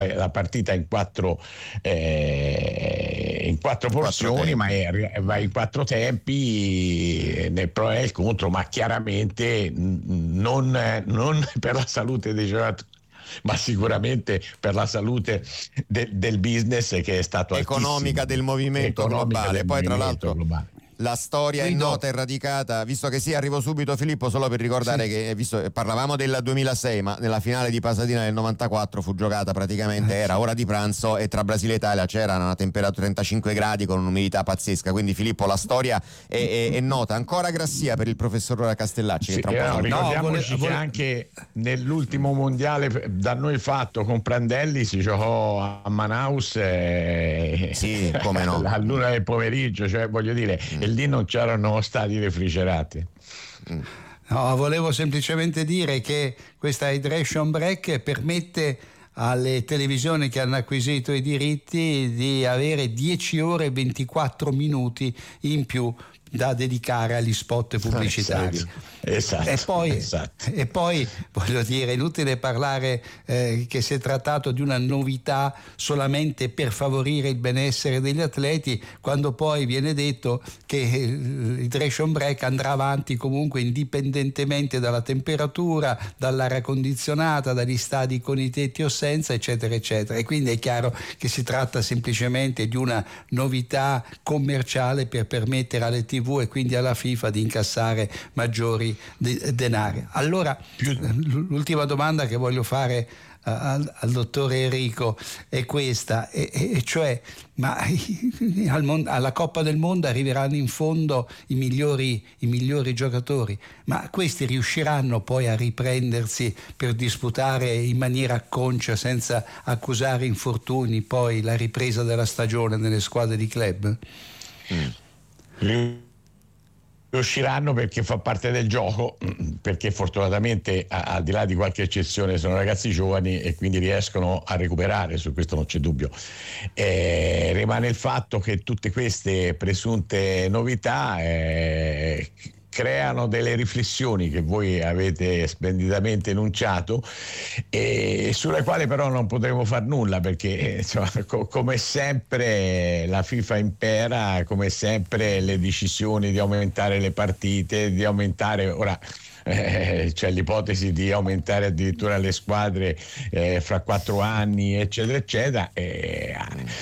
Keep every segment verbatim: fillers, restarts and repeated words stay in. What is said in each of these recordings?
la partita in quattro eh, in quattro porzioni, ma è, va in quattro tempi nel pro e il contro, ma chiaramente non, non per la salute dei giocatori, ma sicuramente per la salute de, del business che è stato economica altissimo. del movimento Economica globale. del Poi tra movimento l'altro globale. La storia è nota e radicata, visto che sì, arrivo subito Filippo, solo per ricordare sì. che visto, parlavamo del duemilasei, ma nella finale di Pasadena del novantaquattro fu giocata praticamente, era ora di pranzo e tra Brasile e Italia c'era una temperatura trentacinque gradi con un'umidità pazzesca, quindi Filippo la storia è, è, è nota. Ancora Grassia per il professor Castellacci. Sì, che tra un po' no, ricordiamoci no, vole, che anche nell'ultimo mondiale da noi fatto con Prandelli si giocò a Manaus eh, sì, come no. all'una del pomeriggio, cioè voglio dire, mm. e lì non c'erano stati refrigerati. Mm. No, volevo semplicemente dire che questa hydration break permette alle televisioni che hanno acquisito i diritti di avere dieci ore e ventiquattro minuti in più da dedicare agli spot pubblicitari. Esatto, e, poi, esatto. e poi voglio dire, inutile parlare eh, che si è trattato di una novità solamente per favorire il benessere degli atleti, quando poi viene detto che il hydration break andrà avanti comunque indipendentemente dalla temperatura, dall'aria condizionata, dagli stadi con i tetti o senza, eccetera eccetera, e quindi è chiaro che si tratta semplicemente di una novità commerciale per permettere alle tivù e quindi alla FIFA di incassare maggiori de- denari. Allora, l'ultima domanda che voglio fare al, al dottore Enrico è questa, e, e cioè, ma al mon- alla Coppa del Mondo arriveranno in fondo i migliori, i migliori giocatori, ma questi riusciranno poi a riprendersi per disputare in maniera acconcia senza accusare infortuni poi la ripresa della stagione nelle squadre di club? Mm. Riusciranno perché fa parte del gioco, perché fortunatamente al di là di qualche eccezione sono ragazzi giovani e quindi riescono a recuperare, su questo non c'è dubbio. Eh, rimane il fatto che tutte queste presunte novità eh, creano delle riflessioni che voi avete splendidamente enunciato e sulle quali però non potremo far nulla, perché insomma, co- come sempre la FIFA impera, come sempre le decisioni di aumentare le partite, di aumentare ora eh, c'è l'ipotesi di aumentare addirittura le squadre eh, fra quattro anni eccetera eccetera e,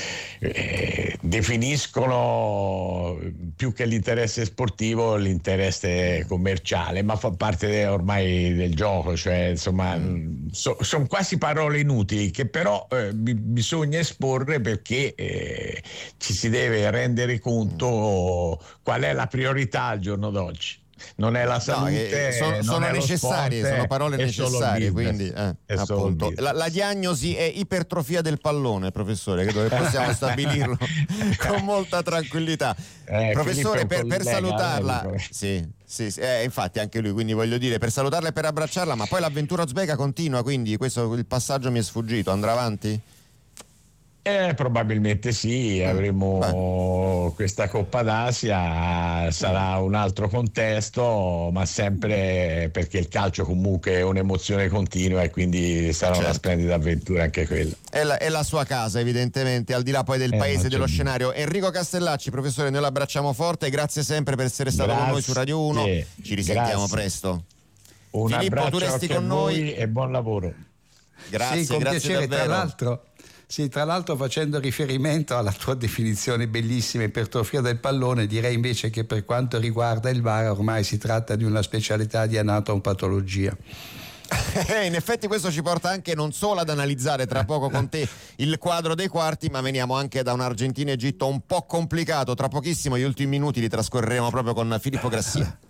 eh, definiscono più che l'interesse sportivo l'interesse commerciale, ma fa parte de, ormai del gioco, cioè insomma mm. so, sono quasi parole inutili che però eh, b- bisogna esporre perché eh, ci si deve rendere conto qual è la priorità al giorno d'oggi. Non è la salute, no, sono, non sono è necessarie, sport, sono parole necessarie, quindi eh, appunto la, la diagnosi è ipertrofia del pallone, professore, credo che possiamo stabilirlo con molta tranquillità. Eh, professore, per, per collega, salutarla, sì, sì, sì eh, infatti anche lui, quindi voglio dire, per salutarla e per abbracciarla, ma poi l'avventura uzbeka continua, quindi questo il passaggio mi è sfuggito, andrà avanti? Eh, probabilmente sì, avremo Beh. questa Coppa d'Asia, sarà un altro contesto, ma sempre perché il calcio comunque è un'emozione continua e quindi sarà certo. una splendida avventura anche quella. È la, è la sua casa evidentemente, al di là poi del eh, paese, dello scenario. Enrico Castellacci, professore, noi l'abbracciamo forte, grazie sempre per essere stato grazie. con noi su Radio uno, ci risentiamo grazie. presto. Un Filippo, abbraccio tu resti anche con a noi voi e buon lavoro. Grazie, sì, con grazie piacere, davvero. tra l'altro Sì, tra l'altro facendo riferimento alla tua definizione bellissima ipertrofia del pallone, direi invece che per quanto riguarda il V A R ormai si tratta di una specialità di anatomopatologia. In effetti questo ci porta anche non solo ad analizzare tra poco con te il quadro dei quarti, ma veniamo anche da un Argentina-Egitto un po' complicato. Tra pochissimo gli ultimi minuti li trascorreremo proprio con Filippo Grassia.